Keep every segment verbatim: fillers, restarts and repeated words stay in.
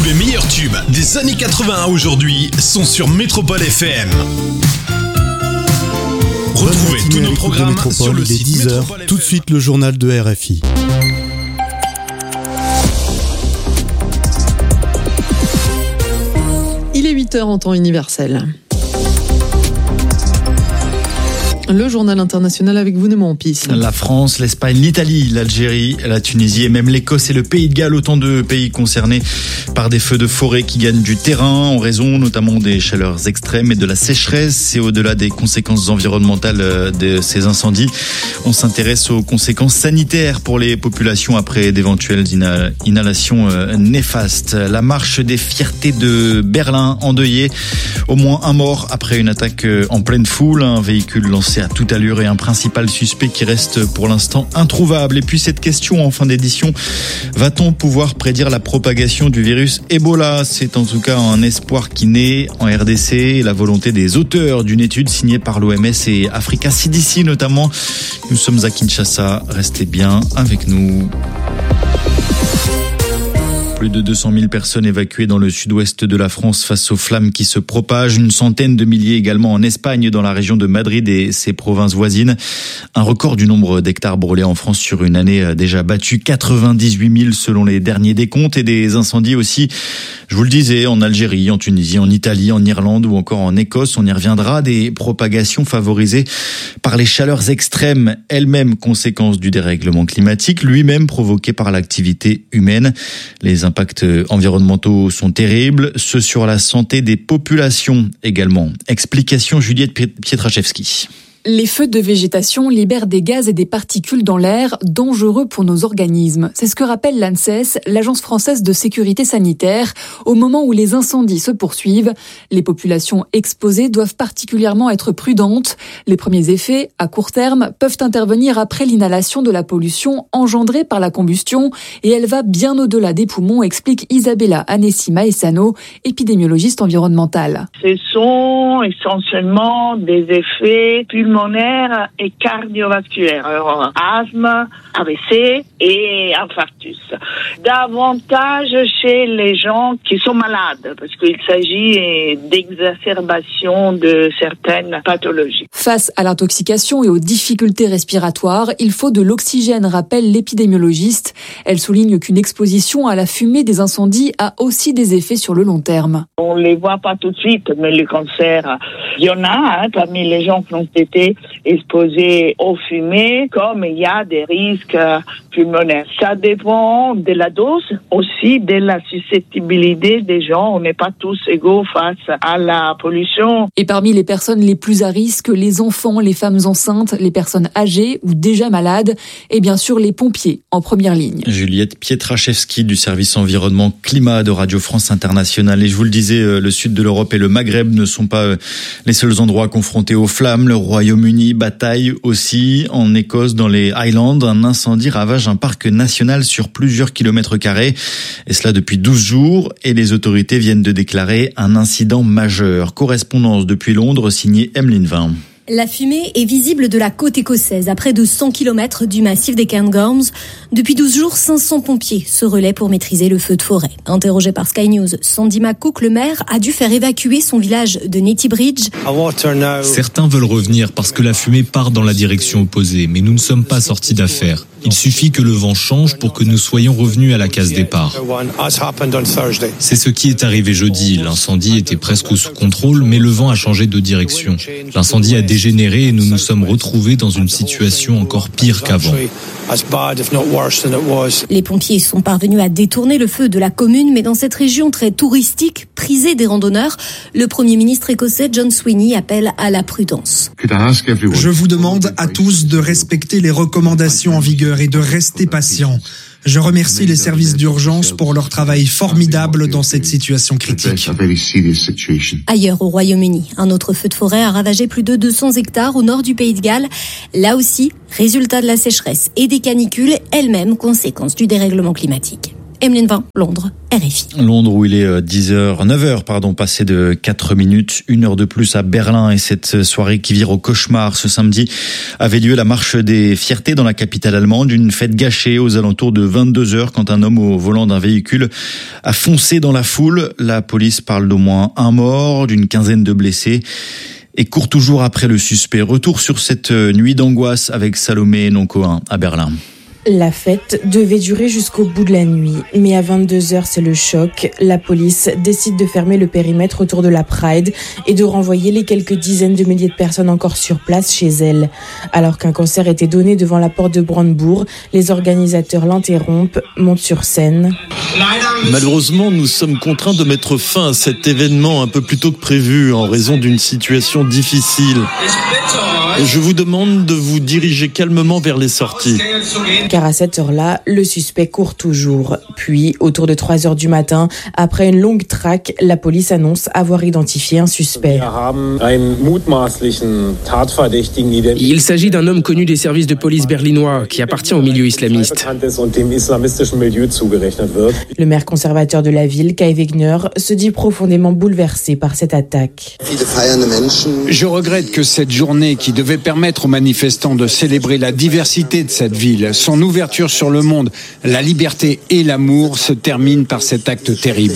les meilleurs tubes des années quatre-vingts à aujourd'hui sont sur Métropole F M. Retrouvez tous nos programmes sur le site dix heures. Tout de suite le journal de R F I. Il est huit heures en temps universel. Le journal international avec vous, Némo Ampis. La France, l'Espagne, l'Italie, l'Algérie, la Tunisie et même l'Écosse et le Pays de Galles, autant de pays concernés par des feux de forêt qui gagnent du terrain en raison notamment des chaleurs extrêmes et de la sécheresse. Et au-delà des conséquences environnementales de ces incendies, on s'intéresse aux conséquences sanitaires pour les populations après d'éventuelles inhalations néfastes. La marche des fiertés de Berlin endeuillée, au moins un mort après une attaque en pleine foule, un véhicule lancé à toute allure et un principal suspect qui reste pour l'instant introuvable. Et puis cette question en fin d'édition, va-t-on pouvoir prédire la propagation du virus Ebola ? C'est en tout cas un espoir qui naît en R D C, la volonté des auteurs d'une étude signée par l'O M S et Africa C D C notamment. Nous sommes à Kinshasa, restez bien avec nous. Plus de deux cent mille personnes évacuées dans le sud-ouest de la France face aux flammes qui se propagent. Une centaine de milliers également en Espagne, dans la région de Madrid et ses provinces voisines. Un record du nombre d'hectares brûlés en France sur une année déjà battue. quatre-vingt-dix-huit mille selon les derniers décomptes, et des incendies aussi, je vous le disais, en Algérie, en Tunisie, en Italie, en Irlande ou encore en Écosse. On y reviendra. Des propagations favorisées par les chaleurs extrêmes, elles-mêmes conséquences du dérèglement climatique, lui-même provoqué par l'activité humaine. Les impacts environnementaux sont terribles, ceux sur la santé des populations également. Explication Juliette Pietraszewski. Les feux de végétation libèrent des gaz et des particules dans l'air, dangereux pour nos organismes. C'est ce que rappelle l'ANSES, l'Agence française de sécurité sanitaire. Au moment où les incendies se poursuivent, les populations exposées doivent particulièrement être prudentes. Les premiers effets, à court terme, peuvent intervenir après l'inhalation de la pollution engendrée par la combustion, et elle va bien au-delà des poumons, explique Isabella Anessi Maessano, épidémiologiste environnementale. Ce sont essentiellement des effets pulmonaires et cardiovasculaires, alors asthme, A V C et infarctus. Davantage chez les gens qui sont malades, parce qu'il s'agit d'exacerbation de certaines pathologies. Face à l'intoxication et aux difficultés respiratoires, il faut de l'oxygène, rappelle l'épidémiologiste. Elle souligne qu'une exposition à la fumée des incendies a aussi des effets sur le long terme. On ne les voit pas tout de suite, mais le cancer, il y en a hein, parmi les gens qui ont été exposés aux fumées, comme il y a des risques pulmonaires. Ça dépend de la dose, aussi de la susceptibilité des gens. On n'est pas tous égaux face à la pollution. Et parmi les personnes les plus à risque, les enfants, les femmes enceintes, les personnes âgées ou déjà malades, et bien sûr les pompiers en première ligne. Juliette Pietraszewski du service environnement climat de Radio France Internationale. Et je vous le disais, le sud de l'Europe et le Maghreb ne sont pas les seuls endroits confrontés aux flammes. Le Royaume-Uni bataille aussi. En Écosse, dans les Highlands, un incendie ravage un parc national sur plusieurs kilomètres carrés. Et cela depuis douze jours. Et les autorités viennent de déclarer un incident majeur. Correspondance depuis Londres, signée Emeline Vin. La fumée est visible de la côte écossaise, à près de cent kilomètres du massif des Cairngorms. Depuis douze jours, cinq cents pompiers se relaient pour maîtriser le feu de forêt. Interrogé par Sky News, Sandy McCook, le maire, a dû faire évacuer son village de Netty Bridge. Certains veulent revenir parce que la fumée part dans la direction opposée, mais nous ne sommes pas sortis d'affaire. Il suffit que le vent change pour que nous soyons revenus à la case départ. C'est ce qui est arrivé jeudi. L'incendie était presque sous contrôle, mais le vent a changé de direction. L'incendie a dégénéré et nous nous sommes retrouvés dans une situation encore pire qu'avant. Les pompiers sont parvenus à détourner le feu de la commune, mais dans cette région très touristique, prisée des randonneurs, le Premier ministre écossais John Sweeney appelle à la prudence. Je vous demande à tous de respecter les recommandations en vigueur et de rester patients. Je remercie les services d'urgence pour leur travail formidable dans cette situation critique. Ailleurs au Royaume-Uni, un autre feu de forêt a ravagé plus de deux cents hectares au nord du Pays de Galles. Là aussi, résultat de la sécheresse et des canicules, elles-mêmes conséquences du dérèglement climatique. Emeline Vin, Londres, R F I. Londres où il est dix heures, neuf heures, pardon, passé de quatre minutes, une heure de plus à Berlin, et cette soirée qui vire au cauchemar ce samedi avait lieu la marche des fiertés dans la capitale allemande, une fête gâchée aux alentours de vingt-deux heures quand un homme au volant d'un véhicule a foncé dans la foule. La police parle d'au moins un mort, d'une quinzaine de blessés et court toujours après le suspect. Retour sur cette nuit d'angoisse avec Salomé Noncoin à Berlin. La fête devait durer jusqu'au bout de la nuit, mais à vingt-deux heures, c'est le choc. La police décide de fermer le périmètre autour de la Pride et de renvoyer les quelques dizaines de milliers de personnes encore sur place chez elles. Alors qu'un concert était donné devant la porte de Brandebourg, les organisateurs l'interrompent, montent sur scène. Malheureusement, nous sommes contraints de mettre fin à cet événement un peu plus tôt que prévu en raison d'une situation difficile. Je vous demande de vous diriger calmement vers les sorties. Car à cette heure-là, le suspect court toujours. Puis, autour de trois heures du matin, après une longue traque, la police annonce avoir identifié un suspect. Il s'agit d'un homme connu des services de police berlinois qui appartient au milieu islamiste. Le maire conservateur de la ville, Kai Wegner, se dit profondément bouleversé par cette attaque. Je regrette que cette journée qui devait permettre aux manifestants de célébrer la diversité de cette ville, son ouverture sur le monde, la liberté et l'amour se termine par cet acte terrible.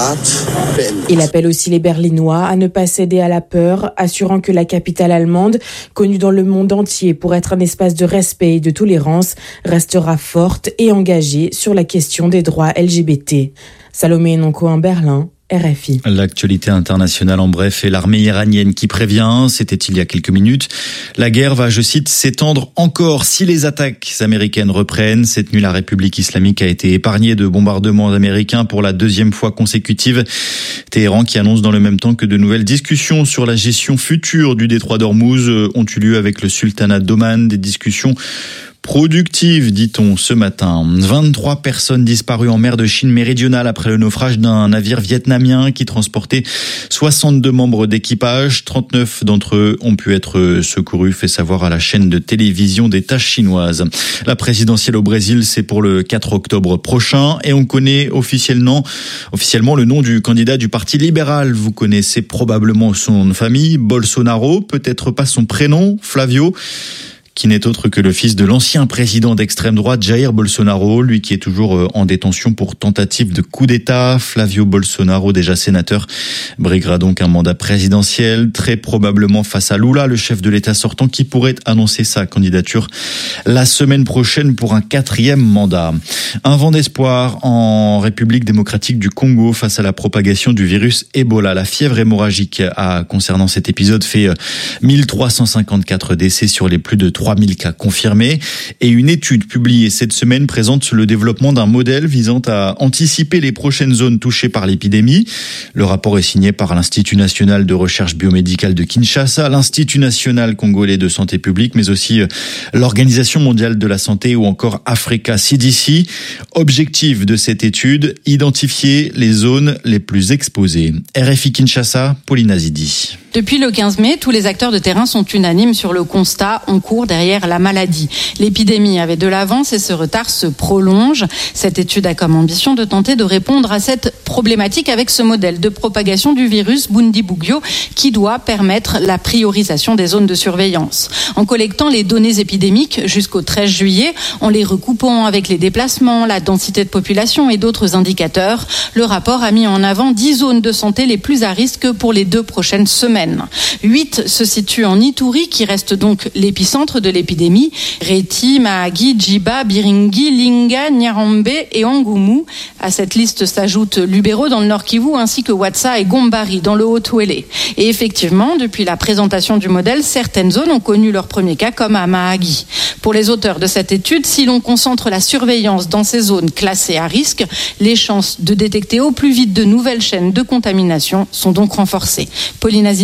Il appelle aussi les Berlinois à ne pas céder à la peur, assurant que la capitale allemande, connue dans le monde entier pour être un espace de respect et de tolérance, restera forte et engagée sur la question des droits L G B T. Salomé Noncoin, Berlin, R F I. L'actualité internationale en bref, et l'armée iranienne qui prévient, c'était il y a quelques minutes, la guerre va, je cite, s'étendre encore si les attaques américaines reprennent. Cette nuit, la République islamique a été épargnée de bombardements américains pour la deuxième fois consécutive. Téhéran qui annonce dans le même temps que de nouvelles discussions sur la gestion future du détroit d'Ormuz ont eu lieu avec le sultanat d'Oman, des discussions productive, dit-on ce matin. vingt-trois personnes disparues en mer de Chine méridionale après le naufrage d'un navire vietnamien qui transportait soixante-deux membres d'équipage. trente-neuf d'entre eux ont pu être secourus, fait savoir à la chaîne de télévision d'État chinoise. La présidentielle au Brésil, c'est pour le quatre octobre prochain et on connaît officiellement, officiellement le nom du candidat du Parti libéral. Vous connaissez probablement son nom de famille, Bolsonaro, peut-être pas son prénom, Flavio, qui n'est autre que le fils de l'ancien président d'extrême droite Jair Bolsonaro, lui qui est toujours en détention pour tentative de coup d'État. Flavio Bolsonaro, déjà sénateur, briguera donc un mandat présidentiel, très probablement face à Lula, le chef de l'État sortant, qui pourrait annoncer sa candidature la semaine prochaine pour un quatrième mandat. Un vent d'espoir en République démocratique du Congo face à la propagation du virus Ebola. La fièvre hémorragique a, concernant cet épisode, fait mille trois cent cinquante-quatre décès sur les plus de trois mille cas confirmés, et une étude publiée cette semaine présente le développement d'un modèle visant à anticiper les prochaines zones touchées par l'épidémie. Le rapport est signé par l'Institut national de recherche biomédicale de Kinshasa, l'Institut national congolais de santé publique, mais aussi l'Organisation mondiale de la santé ou encore Africa C D C. Objectif de cette étude, identifier les zones les plus exposées. R F I Kinshasa, Pauline Azidi. Depuis le quinze mai, tous les acteurs de terrain sont unanimes sur le constat en cours derrière la maladie. L'épidémie avait de l'avance et ce retard se prolonge. Cette étude a comme ambition de tenter de répondre à cette problématique avec ce modèle de propagation du virus Bundibugyo qui doit permettre la priorisation des zones de surveillance. En collectant les données épidémiques jusqu'au treize juillet, en les recoupant avec les déplacements, la densité de population et d'autres indicateurs, le rapport a mis en avant dix zones de santé les plus à risque pour les deux prochaines semaines. Huit se situent en Ituri, qui reste donc l'épicentre de l'épidémie. Reti, Mahagi, Djiba, Biringi, Linga, Nyarambe et Angumu. À cette liste s'ajoutent Lubero dans le Nord Kivu ainsi que Watsa et Gombari dans le Haut-Touélé. Et effectivement, depuis la présentation du modèle, certaines zones ont connu leur premier cas, comme à Mahagi. Pour les auteurs de cette étude, si l'on concentre la surveillance dans ces zones classées à risque, les chances de détecter au plus vite de nouvelles chaînes de contamination sont donc renforcées. Pauline Azidi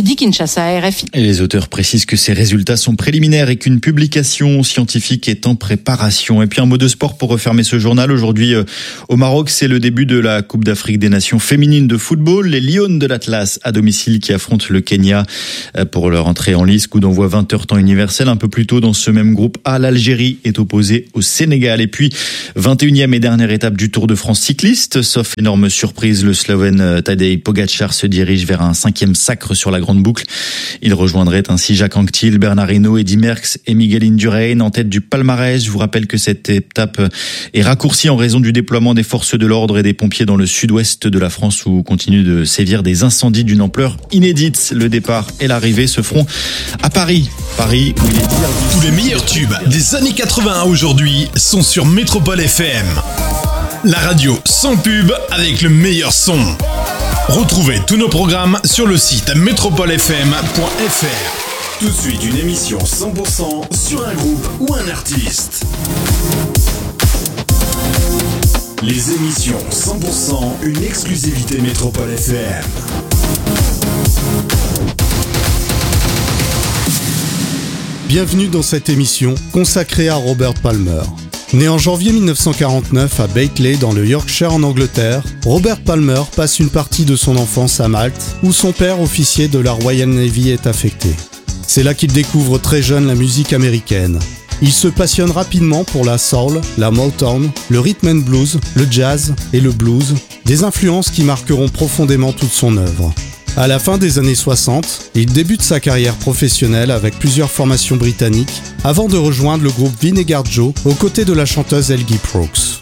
dit Kinshasa à R F I. Et les auteurs précisent que ces résultats sont préliminaires et qu'une publication scientifique est en préparation. Et puis un mot de sport pour refermer ce journal. Aujourd'hui, euh, au Maroc, c'est le début de la Coupe d'Afrique des Nations féminines de football. Les Lions de l'Atlas à domicile qui affrontent le Kenya euh, pour leur entrée en lice. Coup d'envoi vingt heures temps universel. Un peu plus tôt dans ce même groupe A, l'Algérie est opposée au Sénégal. Et puis, vingt et unième et dernière étape du Tour de France cycliste. Sauf énorme surprise, le Slovène Tadej Pogačar se dirige vers un cinquième sacre sur la grande boucle. Il rejoindrait ainsi Jacques Anquetil, Bernard Hinault, Eddy Merckx et Miguel Indurain en tête du palmarès. Je vous rappelle que cette étape est raccourcie en raison du déploiement des forces de l'ordre et des pompiers dans le sud-ouest de la France où continuent de sévir des incendies d'une ampleur inédite. Le départ et l'arrivée se feront à Paris. Paris où il est Tous les meilleurs tubes des années quatre-vingts à aujourd'hui sont sur Métropole F M. La radio sans pub avec le meilleur son. Retrouvez tous nos programmes sur le site métropole f m point f r. Tout de suite une émission cent pour cent sur un groupe ou un artiste. Les émissions cent pour cent, une exclusivité Métropole F M. Bienvenue dans cette émission consacrée à Robert Palmer. Né en janvier mille neuf cent quarante-neuf à Bakeley dans le Yorkshire en Angleterre, Robert Palmer passe une partie de son enfance à Malte, où son père, officier de la Royal Navy, est affecté. C'est là qu'il découvre très jeune la musique américaine. Il se passionne rapidement pour la soul, la Motown, le rhythm and blues, le jazz et le blues, des influences qui marqueront profondément toute son œuvre. À la fin des années soixante, il débute sa carrière professionnelle avec plusieurs formations britanniques avant de rejoindre le groupe Vinegar Joe aux côtés de la chanteuse Elgie Brooks.